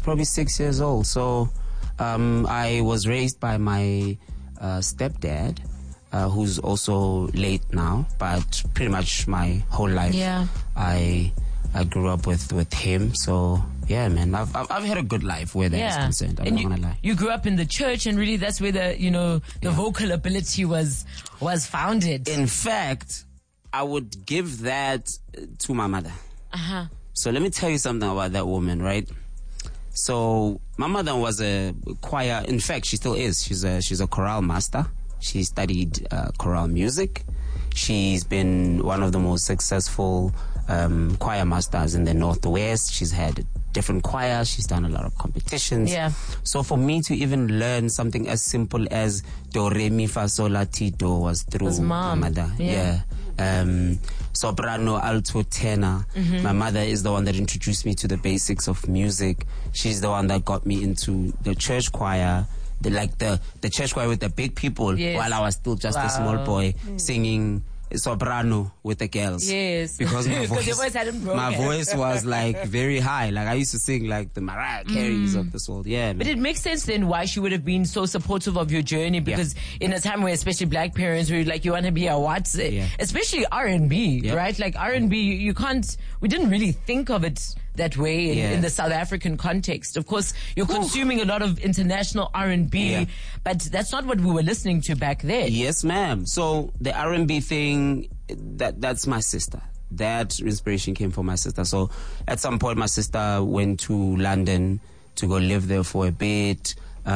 probably 6 years old. So I was raised by my stepdad, who's also late now, but pretty much my whole life. Yeah. I grew up with him. So yeah, man, I've had a good life where that is concerned. I'm not gonna lie. You grew up in the church, and really that's where the vocal ability was founded. In fact, I would give that to my mother. Uh-huh. So let me tell you something about that woman, right? So my mother was a choir. In fact, she still is. She's a chorale master. She studied chorale music. She's been one of the most successful choir masters in the Northwest. She's had different choirs. She's done a lot of competitions. Yeah. So for me to even learn something as simple as do, re, mi, fa, sol, la, ti, do was through my mother. Yeah. Soprano, alto, tenor. Mm-hmm. My mother is the one that introduced me to the basics of music. She's the one that got me into the church choir. The church choir with the big people, while I was still just a small boy singing soprano with the girls. Yes. Because my my voice was like very high. Like I used to sing like the Mariah Careys of this world. Yeah, man. But it makes sense then why she would have been so supportive of your journey, because in a time where especially black parents were like, you want to be a what? Especially R&B, right? Like R&B, we didn't really think of it that way in the South African context. Of course, you're consuming a lot of international R&B, but that's not what we were listening to back then. Yes, ma'am. So the R&B thing, that's my sister. That inspiration came from my sister. So at some point, my sister went to London to go live there for a bit.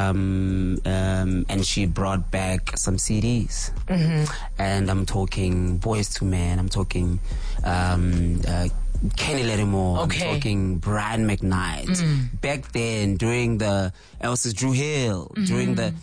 And she brought back some CDs. Mm-hmm. And I'm talking Boyz II Men. I'm talking Kenny Lattimore. Okay. I'm talking Brian McKnight. Back then, during the Elsa's Drew Hill, during the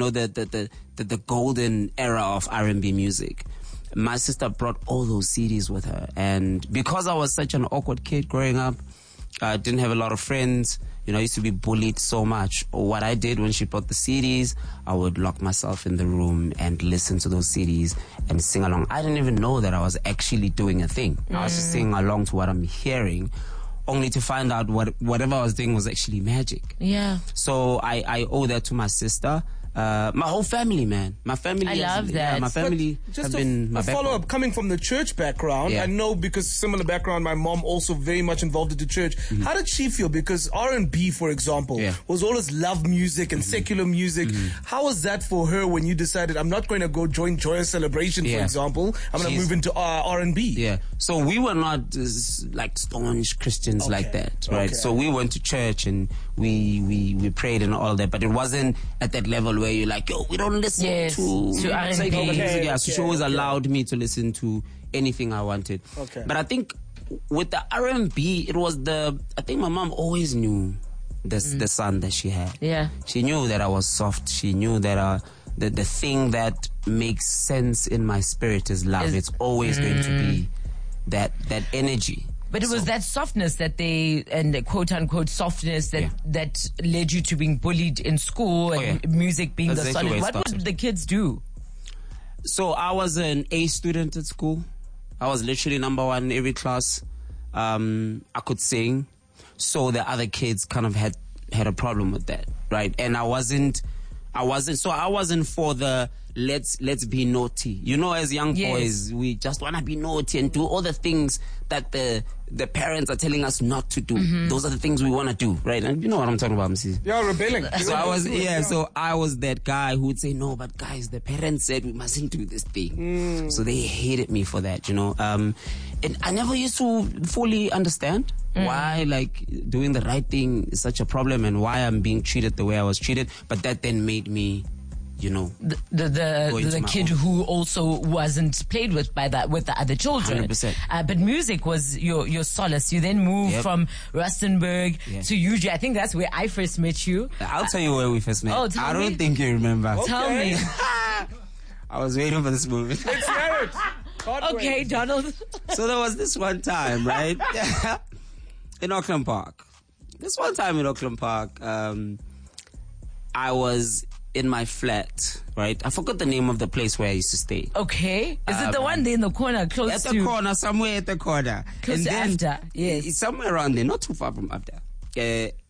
golden era of R&B music. My sister brought all those CDs with her. And because I was such an awkward kid growing up, I didn't have a lot of friends. I used to be bullied so much. What I did when she brought the CDs, I would lock myself in the room and listen to those CDs and sing along. I didn't even know that I was actually doing a thing. I was just singing along to what I'm hearing, only to find out whatever I was doing was actually magic. Yeah. So I owe that to my sister. My whole family, man. My family. I love that. Yeah, my family have been my backbone. Follow-up, coming from the church background, I know because similar background, my mom also very much involved in the church. Mm-hmm. How did she feel? Because R&B, for example, was always love music and secular music. Mm-hmm. How was that for her when you decided, I'm not going to go join Joyous Celebration, for example. I'm going to move into R&B. Yeah. So we were not like staunch Christians like that, right? Okay. So we went to church and we prayed and all that, but it wasn't at that level where you're like, yo, we don't listen to R&B. So she always allowed me to listen to anything I wanted. Okay. But I think with the R&B, it was I think my mom always knew the son that she had. Yeah. She knew that I was soft. She knew that the thing that makes sense in my spirit is love. It's always going to be that energy. But it was that softness that and the quote unquote softness that led you to being bullied in school and music being the solid. What would the kids do? So I was an A student at school. I was literally number one in every class. I could sing. So the other kids kind of had a problem with that, right? And I wasn't for the let's be naughty. As young boys, we just want to be naughty and do all the things that the parents are telling us not to do. Mm-hmm. Those are the things we want to do, right? And you know what I'm talking about, Mrs. Yeah, rebelling. So I was that guy who would say, no, but guys, the parents said we mustn't do this thing. So they hated me for that, and I never used to fully understand why doing the right thing is such a problem and why I'm being treated the way I was treated. But that then made me, the kid who also wasn't played with with the other children. 100%. But music was your solace. You then moved from Rustenburg to UG. I think that's where I first met you. I'll tell you where we first met. Oh, I don't think you remember. Okay. Tell me. I was waiting for this moment. Let's hear it. Okay, Donald. So there was this one time, right? In Auckland Park. This one time in Auckland Park, I was in my flat, right? I forgot the name of the place where I used to stay. Okay. Is it the one there in the corner close to... At the corner, somewhere at the corner. Close to After, yes. Somewhere around there, not too far from After.